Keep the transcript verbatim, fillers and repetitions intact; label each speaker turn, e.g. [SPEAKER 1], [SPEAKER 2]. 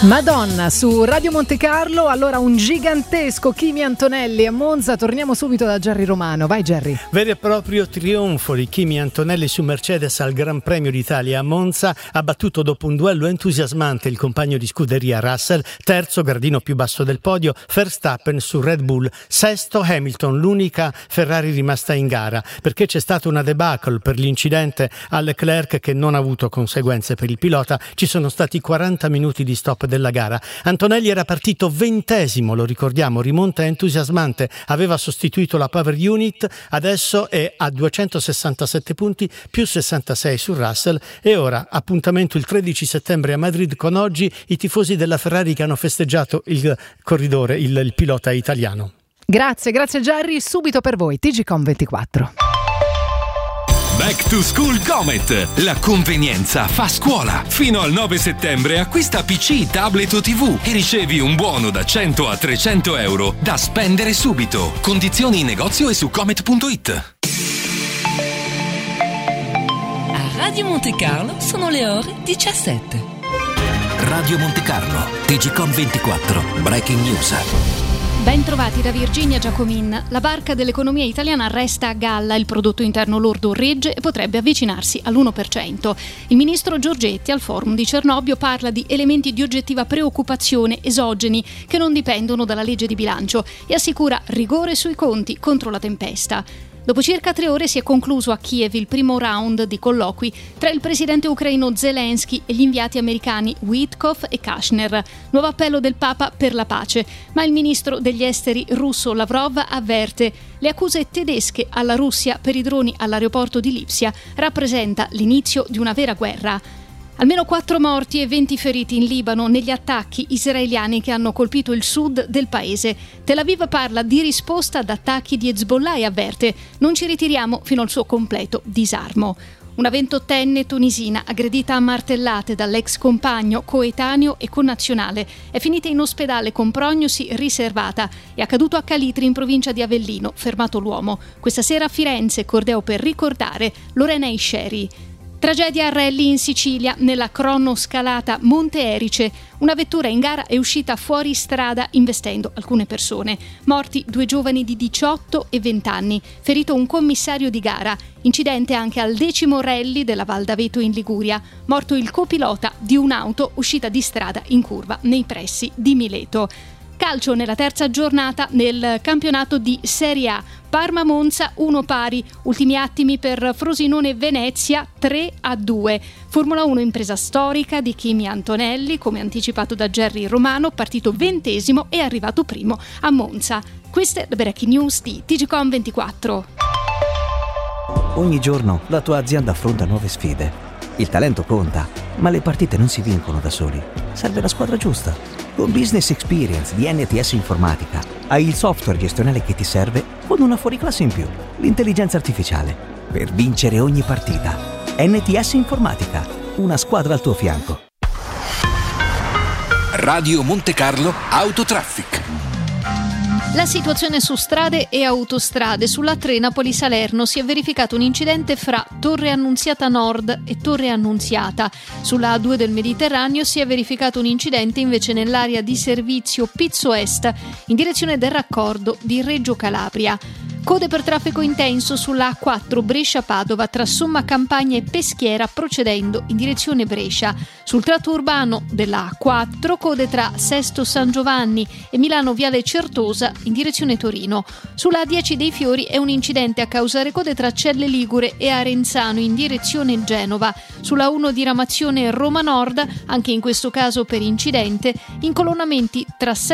[SPEAKER 1] Madonna su Radio Monte Carlo. Allora, un gigantesco Kimi Antonelli a Monza. Torniamo subito da Gerry Romano. Vai Gerry.
[SPEAKER 2] Vero e proprio trionfo di Kimi Antonelli su Mercedes al Gran Premio d'Italia a Monza. Ha battuto dopo un duello entusiasmante il compagno di scuderia Russell. Terzo, gradino più basso del podio, Verstappen su Red Bull. Sesto, Hamilton, l'unica Ferrari rimasta in gara, perché c'è stata una debacle per l'incidente a Leclerc che non ha avuto conseguenze per il pilota. Ci sono stati quaranta minuti di stop della gara. Antonelli era partito ventesimo, lo ricordiamo, rimonta entusiasmante, aveva sostituito la Power Unit, adesso è a duecentosessantasette punti più sessantasei su Russell. E ora appuntamento il tredici settembre a Madrid con oggi i tifosi della Ferrari che hanno festeggiato il corridore, il, il pilota italiano.
[SPEAKER 1] Grazie, grazie Gerry, subito per voi T G Com ventiquattro.
[SPEAKER 3] Back to School Comet, la convenienza fa scuola. Fino al nove settembre acquista P C, tablet o tivù e ricevi un buono da cento a trecento euro da spendere subito. Condizioni in negozio e su comet punto it.
[SPEAKER 4] A Radio Monte Carlo sono le ore diciassette.
[SPEAKER 5] Radio Monte Carlo, T G Com ventiquattro, Breaking News.
[SPEAKER 6] Ben trovati da Virginia Giacomin. La barca dell'economia italiana resta a galla, il prodotto interno lordo regge e potrebbe avvicinarsi all'uno per cento. Il ministro Giorgetti al forum di Cernobbio parla di elementi di oggettiva preoccupazione esogeni che non dipendono dalla legge di bilancio e assicura rigore sui conti contro la tempesta. Dopo circa tre ore si è concluso a Kiev il primo round di colloqui tra il presidente ucraino Zelensky e gli inviati americani Witkoff e Kushner. Nuovo appello del Papa per la pace, ma il ministro degli esteri russo Lavrov avverte: le accuse tedesche alla Russia per i droni all'aeroporto di Lipsia rappresenta l'inizio di una vera guerra. Almeno quattro morti e venti feriti in Libano negli attacchi israeliani che hanno colpito il sud del paese. Tel Aviv parla di risposta ad attacchi di Hezbollah e avverte: non ci ritiriamo fino al suo completo disarmo. Una ventottenne tunisina aggredita a martellate dall'ex compagno, coetaneo e connazionale è finita in ospedale con prognosi riservata. È accaduto a Calitri in provincia di Avellino, fermato l'uomo. Questa sera a Firenze corteo per ricordare Lorena Isceri. Tragedia a rally in Sicilia, nella cronoscalata Monte Erice. Una vettura in gara è uscita fuori strada investendo alcune persone. Morti due giovani di diciotto e venti anni. Ferito un commissario di gara. Incidente anche al decimo rally della Val d'Aveto in Liguria. Morto il copilota di un'auto uscita di strada in curva nei pressi di Mileto. Calcio nella terza giornata nel campionato di Serie A. Parma-Monza uno pari, ultimi attimi per Frosinone-Venezia tre a due. Formula uno impresa storica di Kimi Antonelli, come anticipato da Gerry Romano, partito ventesimo e arrivato primo a Monza. Queste le breaking news di T G Com ventiquattro.
[SPEAKER 7] Ogni giorno la tua azienda affronta nuove sfide. Il talento conta, ma le partite non si vincono da soli. Serve la squadra giusta. Con Business Experience di N T S Informatica hai il software gestionale che ti serve con una fuoriclasse in più, l'intelligenza artificiale, per vincere ogni partita. N T S Informatica, una squadra al tuo fianco.
[SPEAKER 3] Radio Monte Carlo Autotraffic.
[SPEAKER 6] La situazione su strade e autostrade. Sulla tre Napoli-Salerno si è verificato un incidente fra Torre Annunziata Nord e Torre Annunziata. Sulla A due del Mediterraneo si è verificato un incidente invece nell'area di servizio Pizzo Est in direzione del raccordo di Reggio Calabria. Code per traffico intenso sulla A quattro Brescia-Padova tra Somma Campagna e Peschiera procedendo in direzione Brescia. Sul tratto urbano della A quattro code tra Sesto San Giovanni e Milano Viale Certosa in direzione Torino. Sulla A dieci dei Fiori è un incidente a causare code tra Celle Ligure e Arenzano in direzione Genova. Sulla uno diramazione Roma Nord, anche in questo caso per incidente, incolonnamenti tra